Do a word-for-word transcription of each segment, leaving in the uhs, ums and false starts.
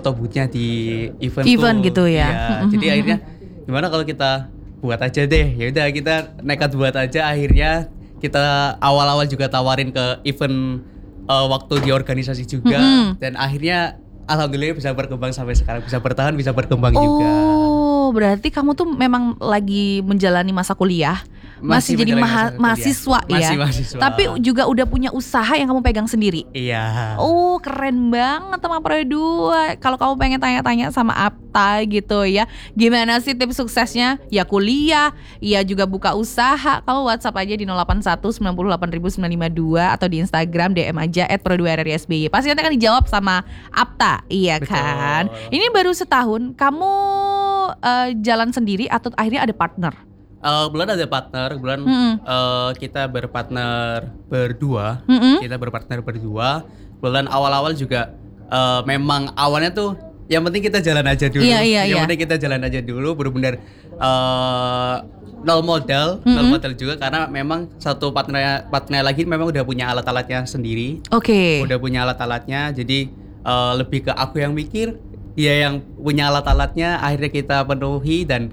foto boothnya di event Event tuh. gitu ya. Iya, jadi akhirnya gimana kalau kita buat aja deh. Ya udah kita nekat buat aja, akhirnya kita awal-awal juga tawarin ke event uh, waktu di organisasi juga Mm-mm. dan akhirnya alhamdulillah bisa berkembang sampai sekarang, bisa bertahan, bisa berkembang oh, juga. Oh, berarti kamu tuh memang lagi menjalani masa kuliah, masih, Masih jadi menjalani maha- masa kuliah. mahasiswa ya. Masih mahasiswa. Tapi juga udah punya usaha yang kamu pegang sendiri. Iya. Oh, keren banget sama Produa. Kalau kamu pengen tanya-tanya sama Apta gitu ya, gimana sih tips suksesnya? Ya kuliah, ya juga buka usaha. Kamu WhatsApp aja di nol delapan satu sembilan delapan sembilan lima dua atau di Instagram D M aja et produa r r i s b y. Pasti nanti akan dijawab sama Apta, iya Betul. kan? Ini baru setahun, kamu uh, jalan sendiri atau akhirnya ada partner? Uh, bulan ada partner, bulan Mm-mm. uh, kita berpartner berdua, Mm-mm. kita berpartner berdua. Bulan awal-awal juga uh, memang awalnya tuh yang penting kita jalan aja dulu. Iya, iya, yang iya. penting kita jalan aja dulu, benar-benar uh, nol modal, nol Mm-mm. modal juga karena memang satu partner partner lagi memang udah punya alat-alatnya sendiri, Oke. udah punya alat-alatnya, jadi uh, lebih ke aku yang mikir, dia yang punya alat-alatnya, akhirnya kita penuhi dan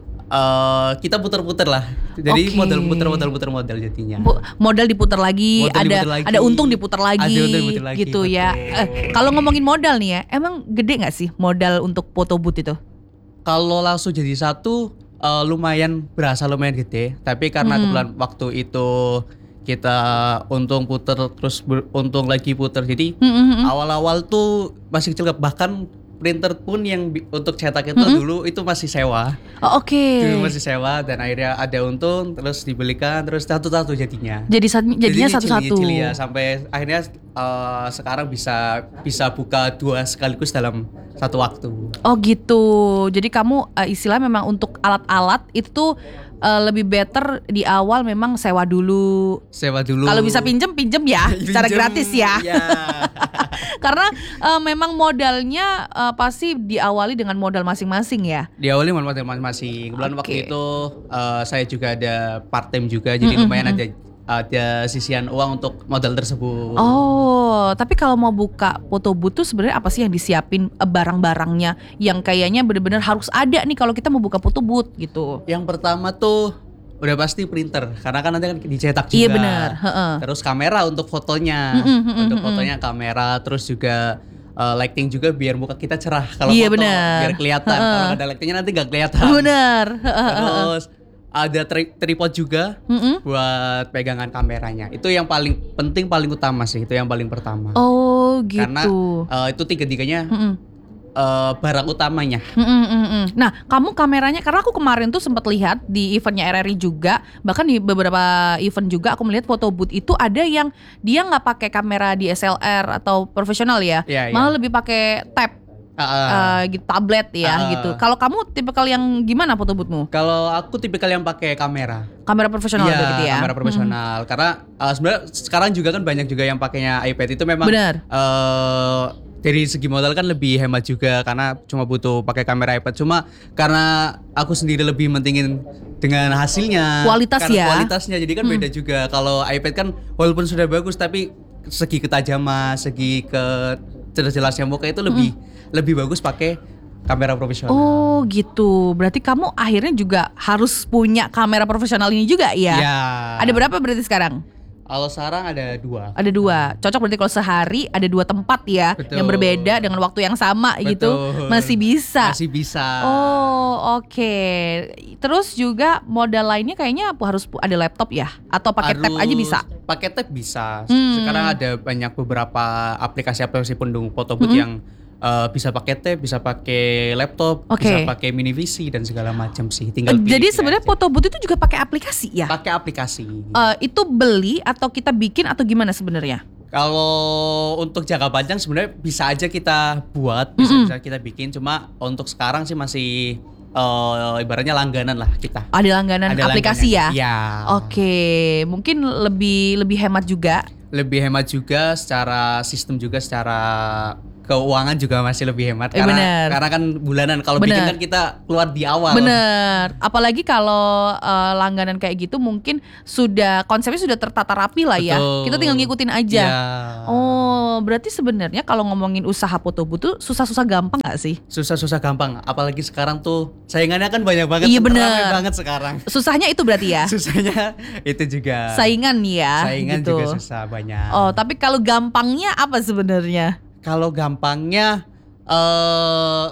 Uh, kita puter-puter lah. Jadi Oke. modal puter modal puter modal jadinya. Bu- modal diputar lagi, Modal ada diputar lagi. ada untung diputar lagi, Ada untung diputar lagi, gitu ya. betul. Eh, kalau ngomongin modal nih ya, emang gede nggak sih modal untuk foto booth itu? Kalau langsung jadi satu uh, lumayan berasa lumayan gede. Tapi karena Hmm. kebetulan waktu itu kita untung puter terus ber- untung lagi puter. Jadi Mm-mm. awal-awal tuh masih kecil, bahkan printer pun yang bi- untuk cetak itu Mm-mm. dulu itu masih sewa. Oh, Oke. Dulu masih sewa dan akhirnya ada untung terus dibelikan terus satu-satu jadinya. Jadi sat- jadinya Jadi satu-satu. nyicil-nyicil ya, sampai akhirnya uh, sekarang bisa bisa buka dua sekaligus dalam satu waktu. Oh gitu. Jadi kamu uh, istilah memang untuk alat-alat itu tuh uh, lebih better di awal memang sewa dulu. Sewa dulu. Kalau bisa pinjem pinjem ya, secara Pinjem, gratis ya. Iya. Karena uh, memang modalnya uh, pasti diawali dengan modal masing-masing ya. Di awalnya modal masing-masing. Kebetulan Oke. waktu itu uh, saya juga ada part time juga, jadi Mm-mm, lumayan mm-mm. ada ada sisian uang untuk modal tersebut. Oh, tapi kalau mau buka foto booth tuh sebenarnya apa sih yang disiapin eh, barang-barangnya yang kayaknya benar-benar harus ada nih kalau kita mau buka foto booth gitu. Yang pertama tuh udah pasti printer, karena kan nanti kan dicetak juga. Iya benar, heeh. Terus kamera untuk fotonya, Mm-mm, mm-mm, untuk mm-mm. fotonya kamera, terus juga uh, lighting juga biar muka kita cerah kalau Iya, foto, benar. biar kelihatan. Heeh. Kalau nggak ada lightingnya nanti nggak kelihatan. Benar. Terus ada tri- tripod juga Mm-mm. buat pegangan kameranya. Itu yang paling penting, paling utama sih. Itu yang paling pertama. Oh gitu. Karena uh, itu tiga-tiganya Mm-mm. uh, barang utamanya. Mm-mm, mm-mm. Nah, kamu kameranya, karena aku kemarin tuh sempat lihat di eventnya R R I juga, bahkan di beberapa event juga aku melihat foto booth itu ada yang dia nggak pakai kamera D S L R atau profesional ya, Iya, iya. malah lebih pakai tab, Uh, uh. eh, gitu, tablet ya Ah. gitu. Kalau kamu tipikal yang gimana foto boothmu? Kalau aku tipikal yang pakai kamera. Kamera profesional Iya, gitu ya? kamera profesional. Karena uh, sebenarnya sekarang juga kan banyak juga yang pakainya iPad, itu memang Benar. uh, dari segi modal kan lebih hemat juga karena cuma butuh pakai kamera iPad. Cuma karena aku sendiri lebih mentingin dengan hasilnya, Kualitas karena ya. kualitasnya. Jadi kan beda juga. Kalau iPad kan walaupun sudah bagus tapi segi ketajaman, segi ke jelas-jelasnya muka itu lebih lebih bagus pakai kamera profesional. Oh gitu. Berarti kamu akhirnya juga harus punya kamera profesional ini juga ya? Ya. Ada berapa berarti sekarang? Kalau sekarang ada dua. Ada dua. Cocok berarti kalau sehari ada dua tempat ya, Betul. yang berbeda dengan waktu yang sama gitu. Betul. Masih bisa. Masih bisa. Oh oke. Terus juga modal lainnya kayaknya apa, harus pu- ada laptop ya? Atau pakai tab aja bisa? Pakai tab bisa. Hmm. Sekarang ada banyak beberapa aplikasi-aplikasi pendukung foto booth Mm-mm. yang uh, bisa pakai tab, bisa pakai laptop, Oke. bisa pakai mini V C dan segala macam sih. Eh, Tinggal pilih Jadi pilih sebenarnya aja. foto booth itu juga pakai aplikasi ya? pakai aplikasi. Eh, itu beli atau kita bikin atau gimana sebenarnya? Kalau untuk jangka panjang sebenarnya bisa aja kita buat, bisa Mm-mm. bisa kita bikin. Cuma untuk sekarang sih masih uh, ibaratnya langganan lah kita. Ada langganan Ada aplikasi langganan. ya? Ya. Oke, mungkin lebih lebih hemat juga. Lebih hemat juga secara sistem juga secara keuangan juga masih lebih hemat Eh, karena bener. karena kan bulanan. Kalau bikin Bener. kan kita keluar di awal. Bener, apalagi kalau eh, langganan kayak gitu mungkin sudah konsepnya sudah tertata rapi lah ya. Betul. Kita tinggal ngikutin aja. Iya. Oh, berarti sebenarnya kalau ngomongin usaha foto booth tuh susah-susah gampang gak sih? Susah-susah gampang, apalagi sekarang tuh saingannya kan banyak banget. Iya, rame bener. banget sekarang. Susahnya itu berarti ya. Susahnya itu juga. Saingan ya. Saingan gitu. juga susah banyak. Oh, tapi kalau gampangnya apa sebenarnya? Kalau gampangnya eh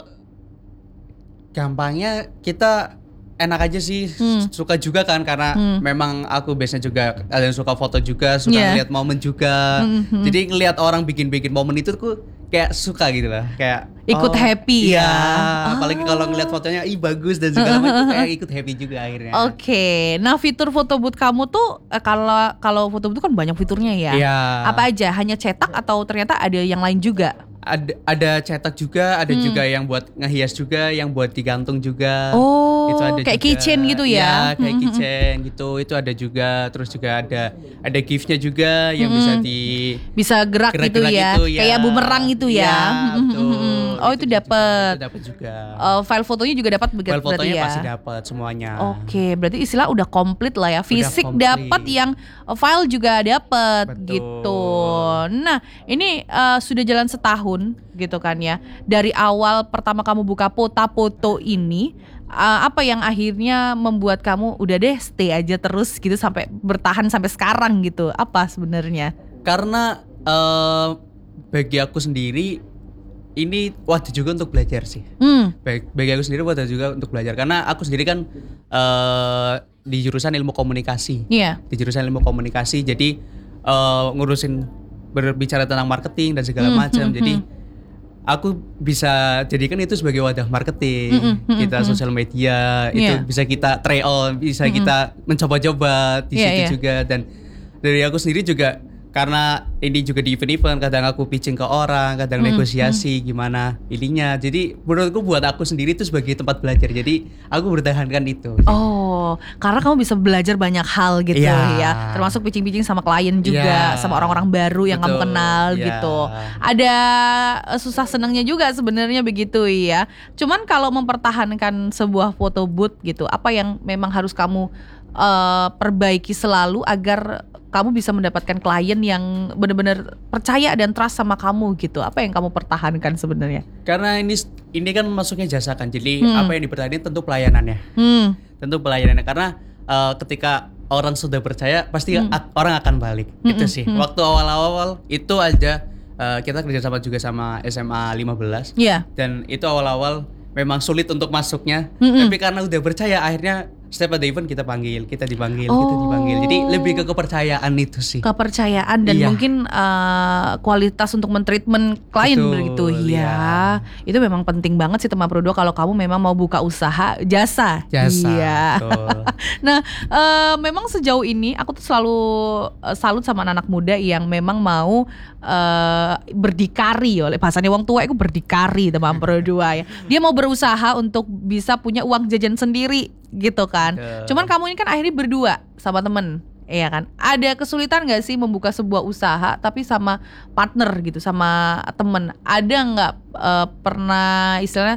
gampangnya kita enak aja sih, Hmm. suka juga kan karena Hmm. memang aku biasanya juga ada yang suka foto juga, suka Yeah. ngeliat momen juga. Hmm, hmm. Jadi ngeliat orang bikin-bikin momen itu tuh kayak suka gitu lah, kayak Ikut happy iya, ya. apalagi kalau Ah. ngeliat fotonya ih bagus dan segala macam kayak ikut happy juga akhirnya. Oke, nah fitur foto booth kamu tuh eh, kalau kalau foto booth kan banyak fiturnya ya. Iya. Apa aja? Hanya cetak atau ternyata ada yang lain juga? Ada ada cetak juga, ada Hmm. juga yang buat ngehias juga, yang buat digantung juga. Oh, itu ada kayak juga. keychain gitu ya? kayak Hmm, hmm, keychain gitu. Itu ada juga. Terus juga ada ada gift-nya juga yang Hmm. bisa di Bisa gerak, gitu gerak-gerak ya. gitu, ya. Kayak bumerang itu ya. Iya, Hmm, betul. hmm, hmm. Oh, itu juga- dapat. Itu dapat juga. Eh, file fotonya juga dapat begitu File berarti fotonya ya. pasti dapat semuanya. Oke, berarti istilah udah komplit lah ya. Fisik komplit. dapat, yang eh, file juga dapat Betul. gitu. Nah, ini eh, sudah jalan setahun gitu kan ya. Dari awal pertama kamu buka Pota-Poto ini, eh, apa yang akhirnya membuat kamu udah deh stay aja terus gitu sampai bertahan sampai sekarang gitu? Apa sebenarnya? Karena eh, bagi aku sendiri ini wadah juga untuk belajar sih. Hmm, Baik, bagi aku sendiri wadah juga untuk belajar karena aku sendiri kan eh, di jurusan ilmu komunikasi. iya. Di jurusan ilmu komunikasi jadi eh, ngurusin berbicara tentang marketing dan segala Hmm, macam. hmm, Jadi hmm. aku bisa jadikan itu sebagai wadah marketing. Mm, mm, mm, kita mm. sosial media itu Iya. bisa kita try on, bisa Mm, mm. kita mencoba-coba di Iya, situ iya. juga. Dan dari aku sendiri juga karena ini juga di event-event kadang aku pitching ke orang, kadang Mm, negosiasi gimana ininya. Jadi menurutku buat aku sendiri itu sebagai tempat belajar. Jadi aku bertahankan itu. Oh, karena kamu bisa belajar banyak hal gitu Iya. ya, termasuk pitching-pitching sama klien juga, Iya. sama orang-orang baru yang kamu Betul, kenal iya. gitu. Ada eh, susah senangnya juga sebenarnya begitu ya. Cuman kalau mempertahankan sebuah foto booth gitu, apa yang memang harus kamu eh, perbaiki selalu agar kamu bisa mendapatkan klien yang benar-benar percaya dan trust sama kamu gitu? Apa yang kamu pertahankan sebenarnya? Karena ini ini kan masuknya jasa kan. Jadi Hmm. apa yang dipertahankan tentu pelayanannya. Hmm, Tentu pelayanannya karena eh, ketika orang sudah percaya pasti Hmm. a- orang akan balik. Hmm, Itu hmm, sih. hmm. Waktu awal-awal itu aja eh, kita kerjasama juga sama S M A lima belas iya. dan itu awal-awal memang sulit untuk masuknya. Mm-mm. Tapi karena udah percaya akhirnya setiap ada event kita panggil, kita dipanggil, kita Oh. dipanggil. Jadi lebih ke kepercayaan itu sih. Kepercayaan dan Iya. mungkin eh, kualitas untuk mentreatment klien Betul, begitu iya. ya. Itu memang penting banget sih teman Prodo kalau kamu memang mau buka usaha jasa. Jasa. Iya. Betul. Nah, eh, memang sejauh ini aku tuh selalu eh, salut sama anak muda yang memang mau eh, berdikari, oleh bahasanya wong tua itu berdikari teman Prodo ya. Dia mau berusaha untuk bisa punya uang jajan sendiri gitu kan. Betul. Cuman kamu ini kan akhirnya berdua sama temen. Iya kan, ada kesulitan gak sih membuka sebuah usaha tapi sama partner gitu, sama temen? Ada nggak eh, pernah istilahnya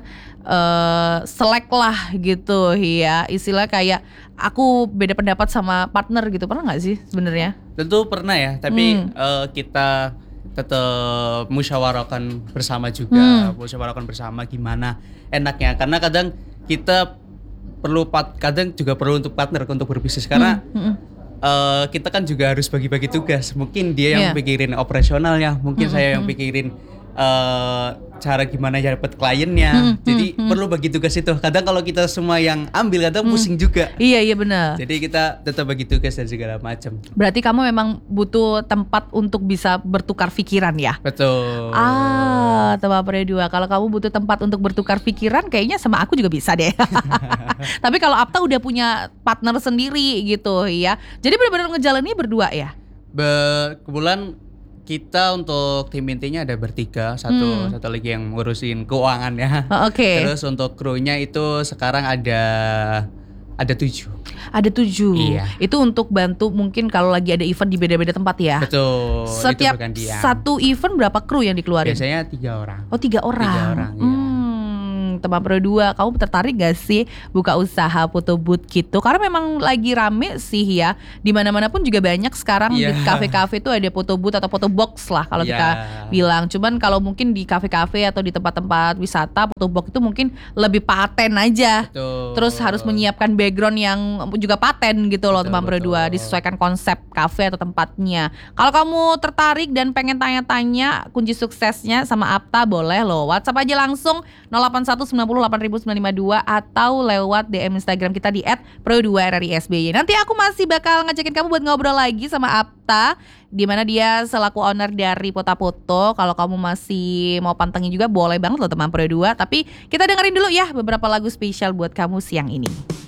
eh selek lah gitu ya, istilah kayak aku beda pendapat sama partner gitu, pernah nggak sih sebenarnya? Tentu pernah ya, tapi Hmm. eh, kita tetap musyawarahkan bersama juga, Hmm. musyawarahkan bersama gimana enaknya. Karena kadang kita perlu pat- kadang juga perlu untuk partner untuk berbisnis karena Hmm, hmm, eh, kita kan juga harus bagi-bagi tugas. Mungkin dia yang Iya. pikirin operasionalnya, mungkin Hmm, saya hmm, yang hmm. pikirin eh, cara gimana ya dapat kliennya. Hmm, Jadi hmm, hmm. perlu bagi tugas itu. Kadang kalau kita semua yang ambil kadang pusing juga. Iya iya benar. Jadi kita tetap bagi tugas dan segala macam. Berarti kamu memang butuh tempat untuk bisa bertukar pikiran ya? Betul. Ah, teman dua. Kalau kamu butuh tempat untuk bertukar pikiran, kayaknya sama aku juga bisa deh. Tapi kalau Apta udah punya partner sendiri gitu ya. Jadi benar-benar ngejalaninnya berdua ya? Be- kebetulan kita untuk tim intinya ada bertiga, satu Hmm. satu lagi yang ngurusin keuangan ya. Oh, Oke. Terus untuk krunya itu sekarang ada Ada tujuh. Ada tujuh. Iya. Itu untuk bantu mungkin kalau lagi ada event di beda-beda tempat ya. Betul. Setiap itu bergantian. satu event berapa kru yang dikeluarin? Biasanya tiga orang. Oh tiga orang. Tiga orang, iya. Hmm, teman Pro dua, kamu tertarik gak sih buka usaha foto booth gitu? Karena memang lagi rame sih ya. Di mana-mana pun juga banyak sekarang Iya. di kafe-kafe tuh ada foto booth atau foto box lah kalau Iya. kita bilang. Cuman kalau mungkin di kafe-kafe atau di tempat-tempat wisata foto box itu mungkin lebih paten aja. Betul. Terus harus menyiapkan background yang juga paten gitu loh Betul, teman Pro dua, betul. disesuaikan konsep kafe atau tempatnya. Kalau kamu tertarik dan pengen tanya-tanya kunci suksesnya sama Apta, boleh loh WhatsApp aja langsung nol delapan satu sembilan nol delapan sembilan lima dua atau lewat D M Instagram kita di et pro dua R R I S B Y. Nanti aku masih bakal ngajakin kamu buat ngobrol lagi sama Apta, di mana dia selaku owner dari Potapoto. Kalau kamu masih mau pantengin juga boleh banget loh teman Pro dua. Tapi kita dengerin dulu ya beberapa lagu spesial buat kamu siang ini.